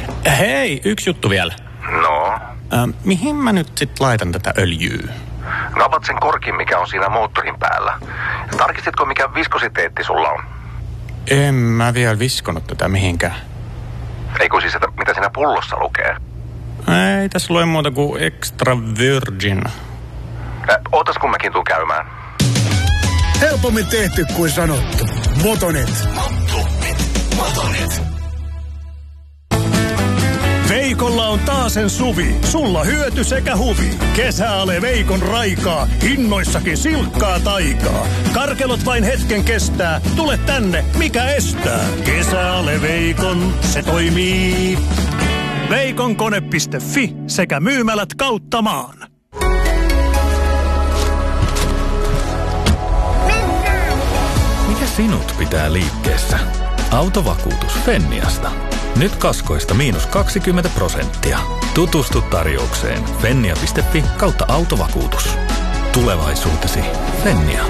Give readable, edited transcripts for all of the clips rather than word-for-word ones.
Hei, yksi juttu vielä. No? Mihin mä nyt sit laitan tätä öljyä? No avat sen korkin, mikä on siinä moottorin päällä. Tarkistitko, mikä viskositeetti sulla on? En mä vielä viskonut tätä mihinkään. Eikö siis, että mitä siinä pullossa lukee? Ei tässä lue muuta kuin extra virgin. Ootas kun mäkin tuun käymään. Helpommin tehty kuin sanottu. Motonet. Veikolla on taasen suvi, sulla hyöty sekä huvi. Kesäale Veikon raikaa, hinnoissakin silkkaa taikaa. Karkelot vain hetken kestää, tule tänne, mikä estää. Kesäale Veikon, se toimii. Veikonkone.fi sekä myymälät kautta maan. Mikä sinut pitää liikkeessä? Autovakuutus Fenniasta. Nyt kaskoista -20%. Tutustu tarjoukseen fennia.fi/autovakuutus. Tulevaisuutesi Fennia.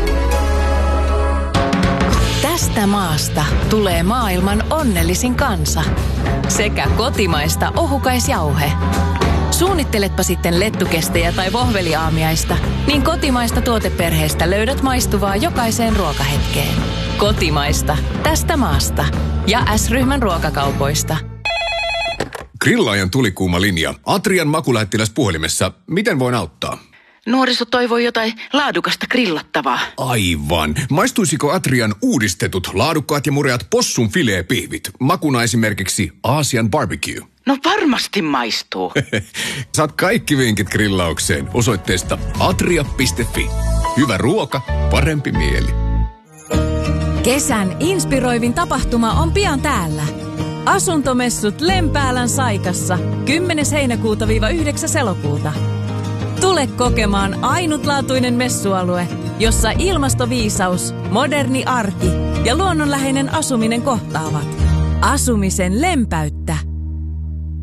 Tästä maasta tulee maailman onnellisin kansa. Sekä kotimaista ohukaisjauhe. Suunnitteletpa sitten lettukestejä tai vohveliaamiaista, niin kotimaista tuoteperheestä löydät maistuvaa jokaiseen ruokahetkeen. Kotimaista, tästä maasta. Ja S-ryhmän ruokakaupoista. Grillaajan tulikuuma linja. Atrian makulähettiläs puhelimessa. Miten voin auttaa? Nuoriso toivoi jotain laadukasta grillattavaa. Aivan. Maistuisiko Atrian uudistetut laadukkaat ja mureat possun fileepihvit? Makuna esimerkiksi Aasian barbecue. No varmasti maistuu. Saat kaikki vinkit grillaukseen osoitteesta atria.fi. Hyvä ruoka, parempi mieli. Kesän inspiroivin tapahtuma on pian täällä. Asuntomessut Lempäälän Saikassa 10. heinäkuuta-9. elokuuta. Tule kokemaan ainutlaatuinen messualue, jossa ilmastoviisaus, moderni arki ja luonnonläheinen asuminen kohtaavat. Asumisen lempäyttä.